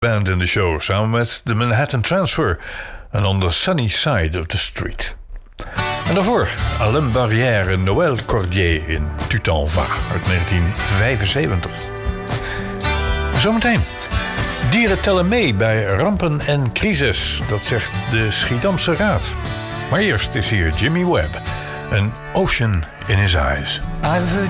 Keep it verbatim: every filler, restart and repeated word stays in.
band in de show, samen met de Manhattan Transfer en On the Sunny Side of the Street. En daarvoor Alain Barrière en Noël Cordier in Tu t'en vas uit negentien vijfenzeventig. Zometeen. Dieren tellen mee bij rampen en crisis, dat zegt de Schiedamse Raad. Maar eerst is hier Jimmy Webb en Ocean in His Eyes. I've heard